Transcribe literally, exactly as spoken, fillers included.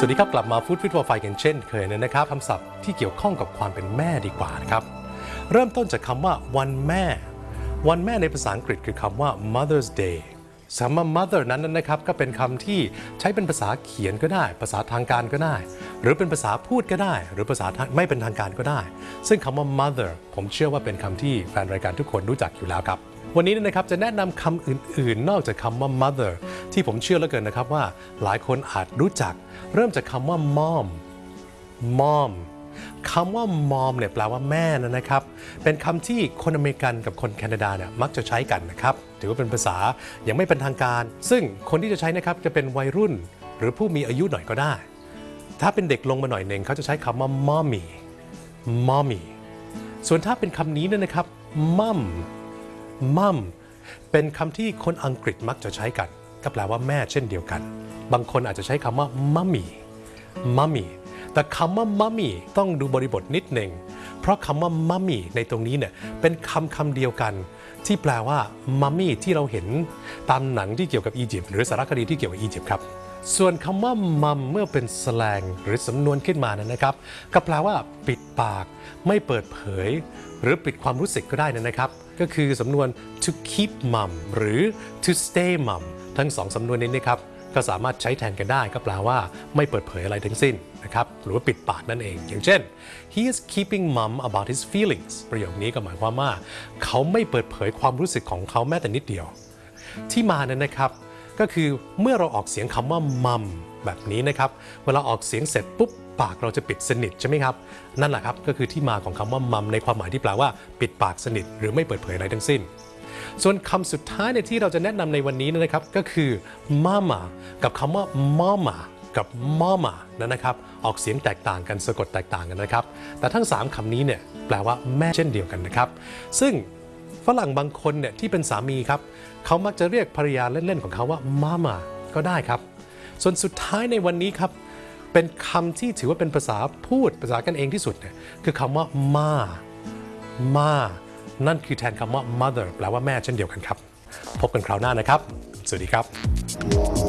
สวัสดีครับกลับมาฟู้ดฟิตฟอร์ไฟกันเช่นเคยนะครับคำศัพท์ที่เกี่ยวข้องกับความเป็นแม่ดีกว่านะครับเริ่มต้นจากคำว่าวันแม่วันแม่ในภาษาอังกฤษคือคำว่า Mother's Day คำว่า mother นั้นนะครับก็เป็นคำที่ใช้เป็นภาษาเขียนก็ได้ภาษาทางการก็ได้หรือเป็นภาษาพูดก็ได้หรือภาษาไม่เป็นทางการก็ได้ซึ่งคำว่า mother ผมเชื่อว่าเป็นคำที่แฟนรายการทุกคนรู้จักอยู่แล้วครับวันนี้นะครับจะแนะนำคำอื่นๆนอกจากคำว่า mother ที่ผมเชื่อเหลือเกินนะครับว่าหลายคนอาจรู้จักเริ่มจากคำว่า mom mom คำว่า mom เนี่ยแปลว่าแม่นะครับเป็นคำที่คนอเมริกันกับคนแคนาดาเนี่ยมักจะใช้กันนะครับถือว่าเป็นภาษายังไม่เป็นทางการซึ่งคนที่จะใช้นะครับจะเป็นวัยรุ่นหรือผู้มีอายุหน่อยก็ได้ถ้าเป็นเด็กลงมาหน่อยหนึ่งเขาจะใช้คำว่า mommy mommy ส่วนถ้าเป็นคำนี้เนี่ยนะครับ mum mum เป็นคำที่คนอังกฤษมักจะใช้กันก็แปลว่าแม่เช่นเดียวกันบางคนอาจจะใช้คำว่า mummy mummy แต่คำว่า mummy ต้องดูบริบทนิดหนึ่งเพราะคำว่า mummy ในตรงนี้เนี่ยเป็นคำคำเดียวกันที่แปลว่า mummy ที่เราเห็นตามหนังที่เกี่ยวกับอียิปต์หรือสารคดีที่เกี่ยวกับอียิปต์ครับส่วนคำว่า mum เมื่อเป็นสแลงหรือสำนวนขึ้นมานั้นนะครับก็แปลว่าปิดปากไม่เปิดเผยหรือปิดความรู้สึกก็ได้นะครับก็คือสำนวน to keep mum หรือ to stay mum ทั้งสองสำนวนนี้นะครับก็สามารถใช้แทนกันได้ก็แปลว่าไม่เปิดเผยอะไรทั้งสิ้นนะครับหรือว่าปิดปากนั่นเองอย่างเช่น he is keeping mum about his feelings ประโยคนี้ก็หมายความว่าเขาไม่เปิดเผยความรู้สึกของเขาแม้แต่นิดเดียวที่มานั้นนะครับก็คือเมื่อเราออกเสียงคำว่า mum แบบนี้นะครับเวลาออกเสียงเสร็จปุ๊บปากเราจะปิดสนิทใช่ไหมครับนั่นแหละครับก็คือที่มาของคำว่า mum ในความหมายที่แปลว่าปิดปากสนิทหรือไม่เปิดเผยอะไรทั้งสิ้นส่วนคำสุดท้ายในที่เราจะแนะนำในวันนี้นะครับก็คือ mama กับคำว่า mama กับ mama นั่นนะครับออกเสียงแตกต่างกันสะกดแตกต่างกันนะครับแต่ทั้งสามคำนี้เนี่ยแปลว่าแม่เช่นเดียวกันนะครับซึ่งฝรั่งบางคนเนี่ยที่เป็นสามีครับเขามักจะเรียกภรรยาเล่นๆของเขาว่า mama ก็ได้ครับส่วนสุดท้ายในวันนี้ครับเป็นคำที่ถือว่าเป็นภาษาพูดภาษากันเองที่สุดเนี่ยคือคำว่า ma maนั่นคือแทนคำว่า mother แปลว่าแม่เช่นเดียวกันครับพบกันคราวหน้านะครับสวัสดีครับ